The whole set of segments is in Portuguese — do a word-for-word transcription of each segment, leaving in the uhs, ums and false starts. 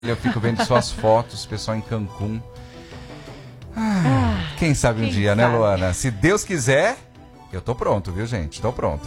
Eu fico vendo suas fotos, pessoal em Cancún. Ah, ah, quem sabe um quem dia, sabe? Né, Luana? Se Deus quiser, eu tô pronto, viu, gente? Tô pronto.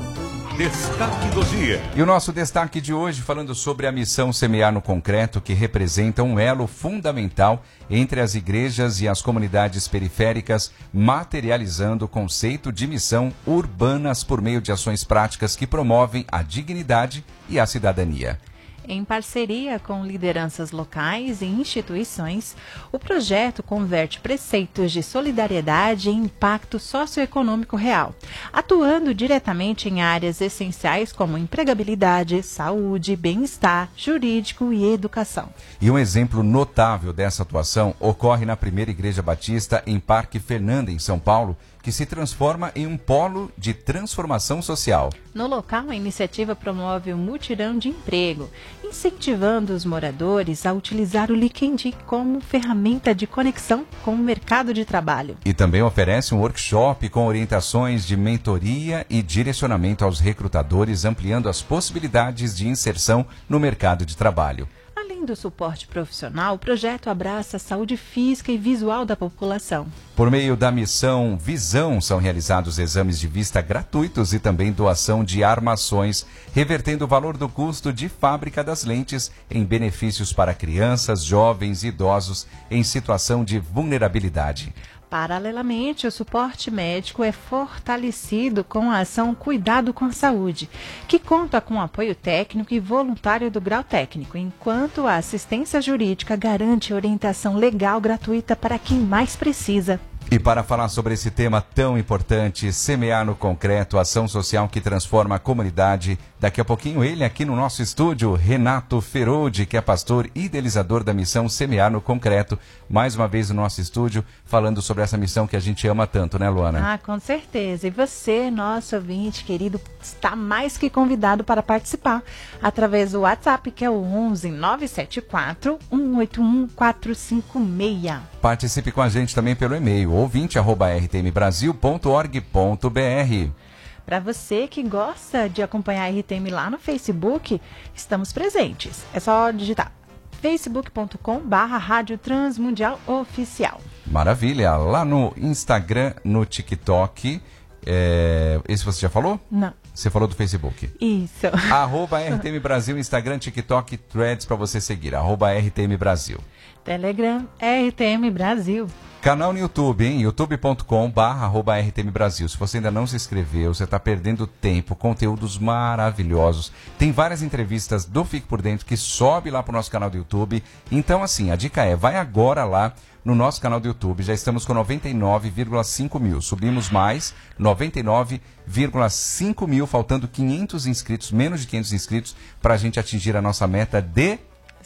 Destaque do dia. E o nosso destaque de hoje falando sobre a missão Semear no Concreto, que representa um elo fundamental entre as igrejas e as comunidades periféricas, materializando o conceito de missão urbanas por meio de ações práticas que promovem a dignidade e a cidadania. Em parceria com lideranças locais e instituições, o projeto converte preceitos de solidariedade em impacto socioeconômico real, atuando diretamente em áreas essenciais como empregabilidade, saúde, bem-estar, jurídico e educação. E um exemplo notável dessa atuação ocorre na Primeira Igreja Batista em Parque Fernanda, em São Paulo, que se transforma em um polo de transformação social. No local, a iniciativa promove um mutirão de emprego, incentivando os moradores a utilizar o LinkedIn como ferramenta de conexão com o mercado de trabalho. E também oferece um workshop com orientações de mentoria e direcionamento aos recrutadores, ampliando as possibilidades de inserção no mercado de trabalho. Além do suporte profissional, o projeto abraça a saúde física e visual da população. Por meio da missão Visão, são realizados exames de vista gratuitos e também doação de armações, revertendo o valor do custo de fábrica das lentes em benefícios para crianças, jovens e idosos em situação de vulnerabilidade. Paralelamente, o suporte médico é fortalecido com a ação Cuidado com a Saúde, que conta com apoio técnico e voluntário do grau técnico, enquanto a assistência jurídica garante orientação legal gratuita para quem mais precisa. E para falar sobre esse tema tão importante, Semear no Concreto, ação social que transforma a comunidade, daqui a pouquinho ele aqui no nosso estúdio, Renato Feroldi, que é pastor e idealizador da missão Semear no Concreto, mais uma vez no nosso estúdio, falando sobre essa missão que a gente ama tanto, né, Luana? Ah, com certeza. E você, nosso ouvinte querido, está mais que convidado para participar através do WhatsApp, que é o onze nove sete quatro, um oito um, quatro cinco seis. Participe com a gente também pelo e-mail ouvinte arroba r t m brasil ponto org ponto b r. Para você que gosta de acompanhar a R T M lá no Facebook, estamos presentes. É só digitar facebook ponto com barra Rádio Transmundial Oficial. Maravilha. Lá no Instagram, no TikTok, é... esse você já falou? Não. Você falou do Facebook. Isso. Arroba R T M Brasil, Instagram, TikTok, Threads para você seguir. Arroba R T M Brasil. Telegram, R T M Brasil. Canal no YouTube, hein? youtube ponto com barra arroba R T M Brasil. Se você ainda não se inscreveu, você está perdendo tempo, conteúdos maravilhosos. Tem várias entrevistas do Fique Por Dentro que sobe lá para o nosso canal do YouTube. Então, assim, a dica é, vai agora lá no nosso canal do YouTube. Já estamos com noventa e nove vírgula cinco mil. Subimos mais, noventa e nove vírgula cinco mil, faltando quinhentos inscritos, menos de quinhentos inscritos, para a gente atingir a nossa meta de...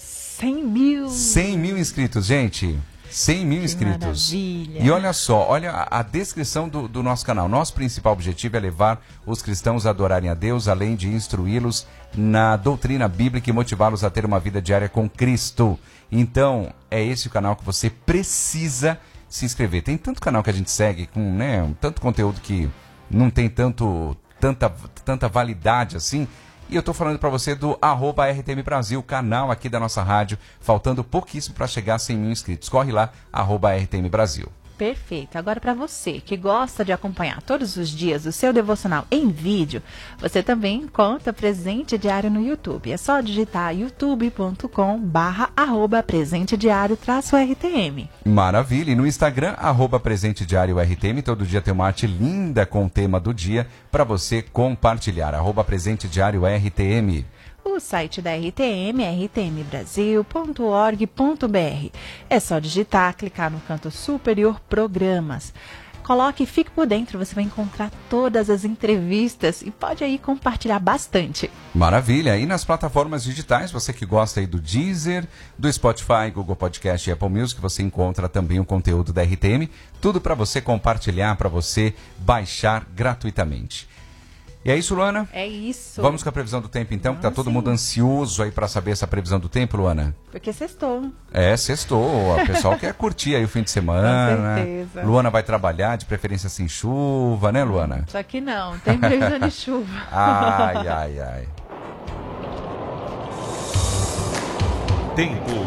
cem mil. cem mil inscritos, gente. cem mil inscritos. Maravilha. E olha só, olha a, a descrição do, do nosso canal. Nosso principal objetivo é levar os cristãos a adorarem a Deus, além de instruí-los na doutrina bíblica e motivá-los a ter uma vida diária com Cristo. Então, é esse o canal que você precisa se inscrever. Tem tanto canal que a gente segue, com né, tanto conteúdo que não tem tanto, tanta, tanta validade assim. E eu estou falando para você do arroba R T M Brasil, canal aqui da nossa rádio, faltando pouquíssimo para chegar a cem mil inscritos. Corre lá, arroba R T M Brasil. Perfeito. Agora, para você que gosta de acompanhar todos os dias o seu devocional em vídeo, você também encontra Presente Diário no YouTube. É só digitar youtube ponto com barra arroba Presente Diário traço R T M. Maravilha. E no Instagram, arroba Presente Diário R T M, todo dia tem uma arte linda com o tema do dia para você compartilhar. Arroba Presente Diário R T M. O site da R T M é r t m brasil ponto org ponto b r. É só digitar, clicar no canto superior Programas. Coloque e Fique Por Dentro, você vai encontrar todas as entrevistas e pode aí compartilhar bastante. Maravilha. E nas plataformas digitais, você que gosta aí do Deezer, do Spotify, Google Podcast e Apple Music, você encontra também o conteúdo da R T M. Tudo para você compartilhar, para você baixar gratuitamente. E é isso, Luana? É isso. Vamos com a previsão do tempo, então, que tá Ah, todo sim. mundo ansioso aí para saber essa previsão do tempo, Luana. Porque sextou. É, sextou. O pessoal quer curtir aí o fim de semana. Com certeza. Luana vai trabalhar, de preferência sem chuva, né, Luana? Só que não, tem previsão de chuva. Ai, ai, ai. Tempo